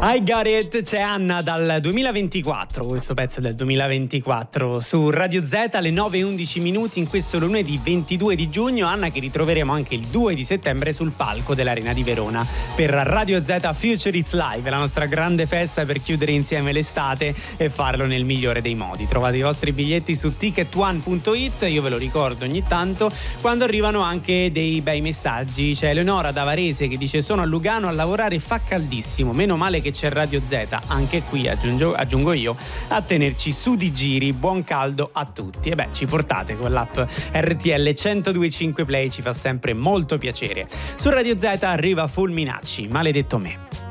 I Got It, c'è Anna dal 2024, questo pezzo è del 2024 su Radio Z alle 9:11 minuti in questo lunedì 22 di giugno. Anna che ritroveremo anche il 2 di settembre sul palco dell'Arena di Verona per Radio Z Future It's Live, la nostra grande festa per chiudere insieme l'estate e farlo nel migliore dei modi. Trovate i vostri biglietti su ticketone.it, io ve lo ricordo ogni tanto quando arrivano anche dei bei messaggi. C'è Eleonora da Varese che dice: sono a Lugano a lavorare, fa caldissimo, meno male che c'è Radio Z, anche qui aggiungo io, a tenerci su di giri. Buon caldo a tutti. E ci portate con l'app RTL 102.5 Play, ci fa sempre molto piacere. Su Radio Z arriva Fulminacci, Maledetto me.